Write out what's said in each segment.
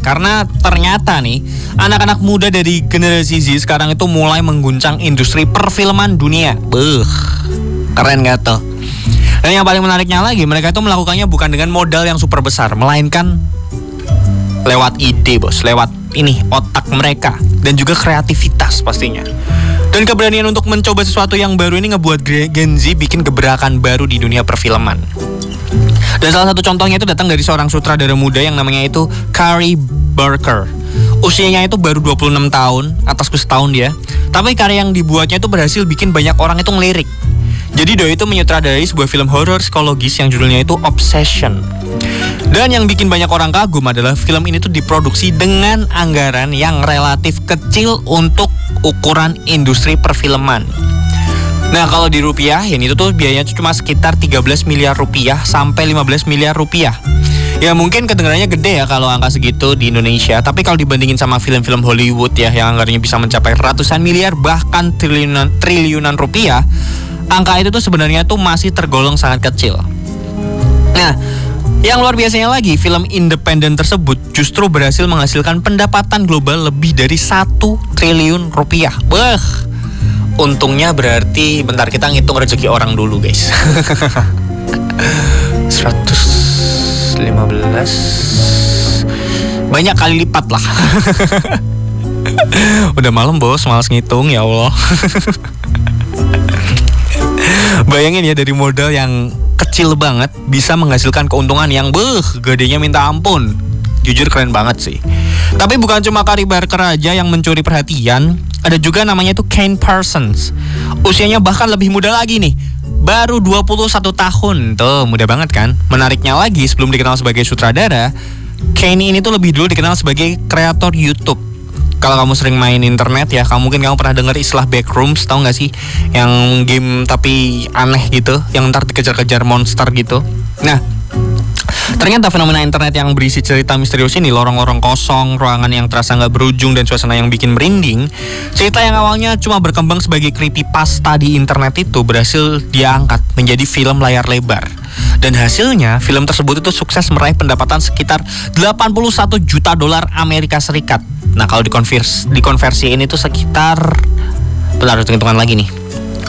Karena ternyata nih, anak-anak muda dari generasi Z sekarang itu mulai mengguncang industri perfilman dunia. Keren gak tuh? Dan yang paling menariknya lagi, mereka itu melakukannya bukan dengan modal yang super besar, melainkan lewat ide, bos, lewat ini otak mereka dan juga kreativitas pastinya. Dan keberanian untuk mencoba sesuatu yang baru ini ngebuat Gen Z bikin gebrakan baru di dunia perfilman. Dan salah satu contohnya itu datang dari seorang sutradara muda yang namanya itu Carey Barker. Usianya itu baru 26 tahun, atasku setahun dia. Tapi karya yang dibuatnya itu berhasil bikin banyak orang itu ngelirik. Jadi doi itu menyutradarai sebuah film horor psikologis yang judulnya itu Obsession. Dan yang bikin banyak orang kagum adalah film ini tuh diproduksi dengan anggaran yang relatif kecil untuk ukuran industri perfilman. Nah, kalau dirupiahin itu tuh biayanya cuma sekitar 13 miliar rupiah sampai 15 miliar rupiah. Ya mungkin kedengarannya gede ya kalau angka segitu di Indonesia, tapi kalau dibandingin sama film-film Hollywood ya yang anggarannya bisa mencapai ratusan miliar bahkan triliunan rupiah, angka itu tuh sebenarnya tuh masih tergolong sangat kecil. Nah, yang luar biasanya lagi, film independen tersebut justru berhasil menghasilkan pendapatan global lebih dari 1 triliun rupiah. Untungnya berarti bentar kita ngitung rezeki orang dulu, guys. 115 banyak kali lipat lah. Udah malam, bos, malas ngitung, ya Allah. Bayangin ya, dari modal yang kecil banget bisa menghasilkan keuntungan yang gedenya minta ampun. Jujur keren banget sih. Tapi bukan cuma Carey Barker aja yang mencuri perhatian, ada juga namanya itu Kane Parsons. Usianya bahkan lebih muda lagi nih, baru 21 tahun. Tuh, muda banget kan? Menariknya lagi, sebelum dikenal sebagai sutradara, Kane ini tuh lebih dulu dikenal sebagai kreator YouTube. Kalau kamu sering main internet ya, mungkin kamu pernah dengar istilah backrooms, tahu nggak sih? Yang game tapi aneh gitu, yang ntar dikejar-kejar monster gitu. Nah, ternyata fenomena internet yang berisi cerita misterius ini, lorong-lorong kosong, ruangan yang terasa nggak berujung, dan suasana yang bikin merinding. Cerita yang awalnya cuma berkembang sebagai creepypasta di internet itu berhasil diangkat menjadi film layar lebar. Dan hasilnya, film tersebut itu sukses meraih pendapatan sekitar 81 juta dolar Amerika Serikat. Nah, kalau dikonversi ini tuh sekitar, bentar, hitung-hitungan lagi nih.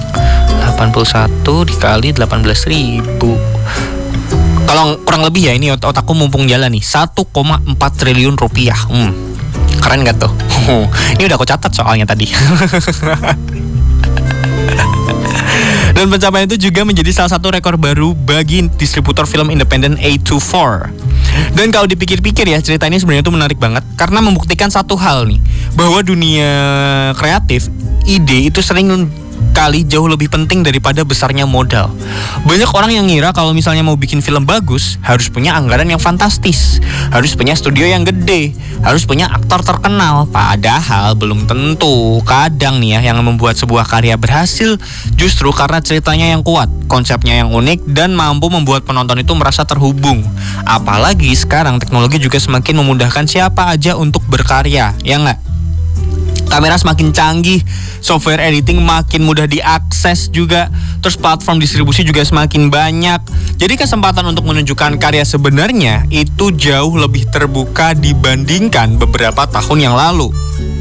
81 dikali 18 ribu. Kalau kurang lebih ya, ini otakku mumpung jalan nih, 1,4 triliun rupiah. Keren gak tuh? Ini udah aku catat soalnya tadi. Dan pencapaian itu juga menjadi salah satu rekor baru bagi distributor film independen A24. Dan kalau dipikir-pikir ya, cerita ini sebenarnya tuh menarik banget karena membuktikan satu hal nih, bahwa dunia kreatif, ide itu sering kali jauh lebih penting daripada besarnya modal. Banyak orang yang ngira kalau misalnya mau bikin film bagus harus punya anggaran yang fantastis, harus punya studio yang gede, harus punya aktor terkenal. Padahal belum tentu. Kadang nih ya, yang membuat sebuah karya berhasil justru karena ceritanya yang kuat, konsepnya yang unik, dan mampu membuat penonton itu merasa terhubung. Apalagi sekarang teknologi juga semakin memudahkan siapa aja untuk berkarya, ya nggak? Kamera semakin canggih, software editing makin mudah diakses juga, terus platform distribusi juga semakin banyak. Jadi kesempatan untuk menunjukkan karya sebenarnya itu jauh lebih terbuka dibandingkan beberapa tahun yang lalu.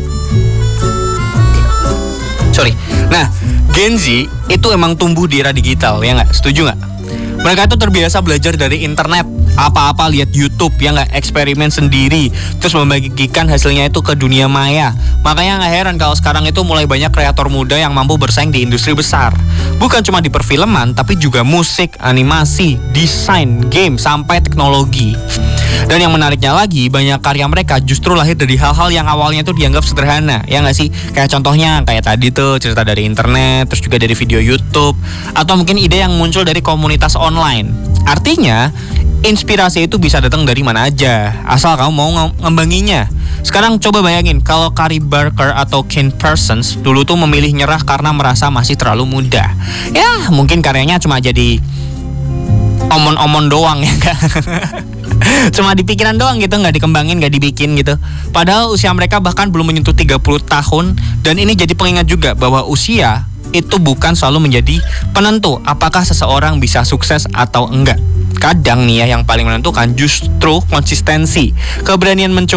Nah, Gen Z itu emang tumbuh di era digital, ya nggak? Setuju nggak? Mereka itu terbiasa belajar dari internet, apa-apa lihat YouTube, ya nggak, eksperimen sendiri, terus membagikan hasilnya itu ke dunia maya. Makanya nggak heran kalau sekarang itu mulai banyak kreator muda yang mampu bersaing di industri besar. Bukan cuma di perfilman, tapi juga musik, animasi, desain, game, sampai teknologi. Dan yang menariknya lagi, banyak karya mereka justru lahir dari hal-hal yang awalnya tuh dianggap sederhana, ya nggak sih? Kayak contohnya kayak tadi tuh, cerita dari internet, terus juga dari video YouTube, atau mungkin ide yang muncul dari komunitas online. Artinya, inspirasi itu bisa datang dari mana aja, asal kamu mau ngembanginya. Sekarang coba bayangin kalau Carey Barker atau Kane Parsons dulu tuh memilih nyerah karena merasa masih terlalu muda. Ya, mungkin karyanya cuma jadi omon-omon doang, ya kan? Cuma di pikiran doang gitu, nggak dikembangin, nggak dibikin gitu. Padahal usia mereka bahkan belum menyentuh 30 tahun. Dan ini jadi pengingat juga bahwa usia itu bukan selalu menjadi penentu apakah seseorang bisa sukses atau enggak. Kadang nih ya, yang paling menentukan justru konsistensi, keberanian mencoba